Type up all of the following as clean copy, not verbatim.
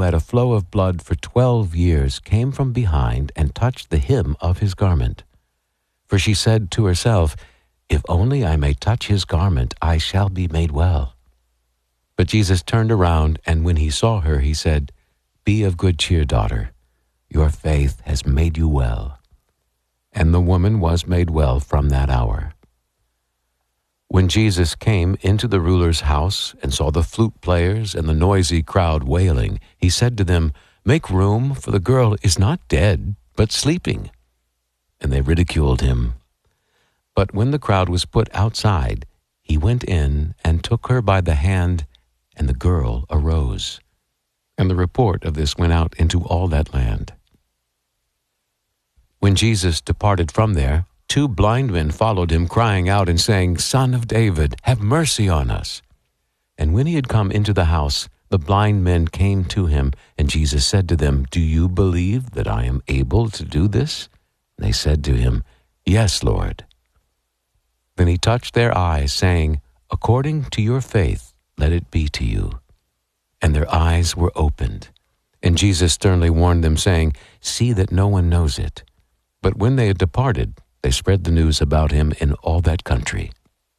who had a flow of blood for 12 years came from behind and touched the hem of his garment. For she said to herself, "If only I may touch his garment, I shall be made well." But Jesus turned around, and when he saw her, he said, "Be of good cheer, daughter. Your faith has made you well." And the woman was made well from that hour. When Jesus came into the ruler's house and saw the flute players and the noisy crowd wailing, he said to them, "Make room, for the girl is not dead, but sleeping." And they ridiculed him. But when the crowd was put outside, he went in and took her by the hand, and the girl arose. And the report of this went out into all that land. When Jesus departed from there, 2 blind men followed him, crying out and saying, "Son of David, have mercy on us." And when he had come into the house, the blind men came to him, and Jesus said to them, "Do you believe that I am able to do this?" And they said to him, "Yes, Lord." Then he touched their eyes, saying, "According to your faith, let it be to you." And their eyes were opened. And Jesus sternly warned them, saying, "See that no one knows it." But when they had departed, they spread the news about him in all that country.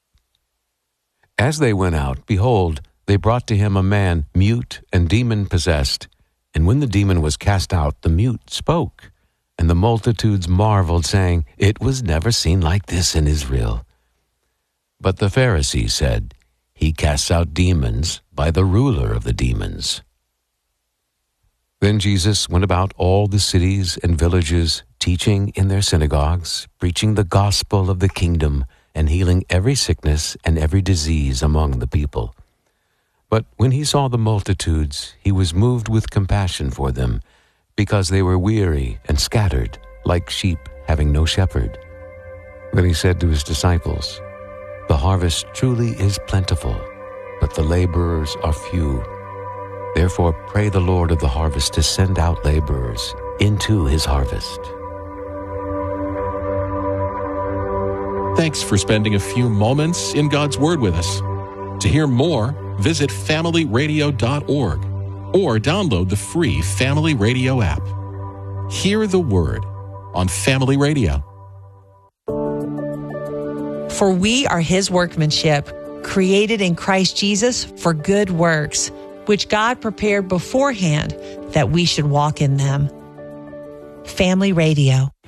As they went out, behold, they brought to him a man mute and demon-possessed. And when the demon was cast out, the mute spoke. And the multitudes marveled, saying, "It was never seen like this in Israel." But the Pharisees said, "He casts out demons by the ruler of the demons." Then Jesus went about all the cities and villages, teaching in their synagogues, preaching the gospel of the kingdom, and healing every sickness and every disease among the people. But when he saw the multitudes, he was moved with compassion for them, because they were weary and scattered, like sheep having no shepherd. Then he said to his disciples, "The harvest truly is plentiful, but the laborers are few. Therefore pray the Lord of the harvest to send out laborers into his harvest." Thanks for spending a few moments in God's Word with us. To hear more, visit familyradio.org or download the free Family Radio app. Hear the Word on Family Radio. For we are his workmanship, created in Christ Jesus for good works, which God prepared beforehand that we should walk in them. Family Radio.